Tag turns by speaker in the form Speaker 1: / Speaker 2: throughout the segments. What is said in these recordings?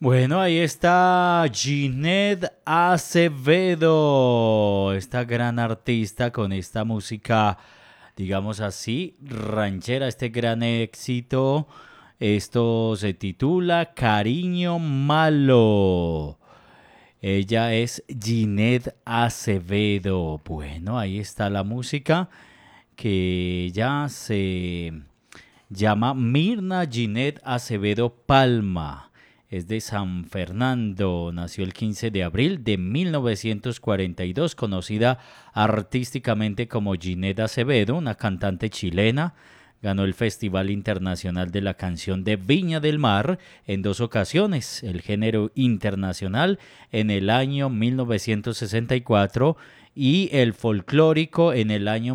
Speaker 1: Bueno, ahí está Ginette Acevedo, esta gran artista con esta música, digamos así, ranchera, este gran éxito. Esto se titula Cariño Malo. Ella es Ginette Acevedo. Bueno, ahí está la música que ya se llama Mirna Ginette Acevedo Palma. Es de San Fernando, nació el 15 de abril de 1942, conocida artísticamente como Ginette Acevedo, una cantante chilena. Ganó el Festival Internacional de la Canción de Viña del Mar en 2 ocasiones, el género internacional en el año 1964 y el folclórico en el año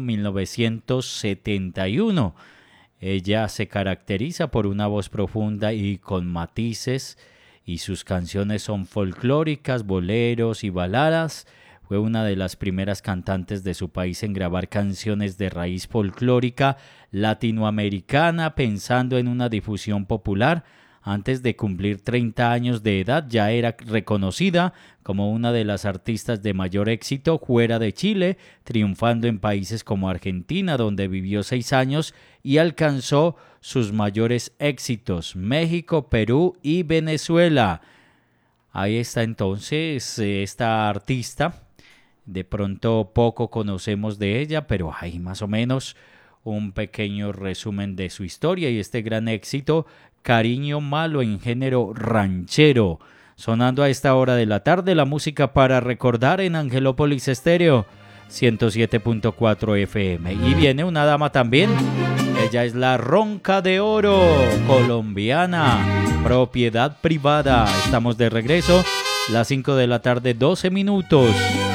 Speaker 1: 1971. Ella se caracteriza por una voz profunda y con matices, y sus canciones son folclóricas, boleros y baladas. Fue una de las primeras cantantes de su país en grabar canciones de raíz folclórica latinoamericana, pensando en una difusión popular. Antes de cumplir 30 años de edad ya era reconocida como una de las artistas de mayor éxito fuera de Chile, triunfando en países como Argentina, donde vivió 6 años y alcanzó sus mayores éxitos, México, Perú y Venezuela. Ahí está entonces esta artista. De pronto poco conocemos de ella, pero hay más o menos un pequeño resumen de su historia y este gran éxito, Cariño Malo, en género ranchero. Sonando a esta hora de la tarde la música para recordar en Angelópolis Estéreo 107.4 FM. Y viene una dama también. Ella es la Ronca de Oro, colombiana, propiedad privada. Estamos de regreso, las 5 de la tarde, 12 minutos.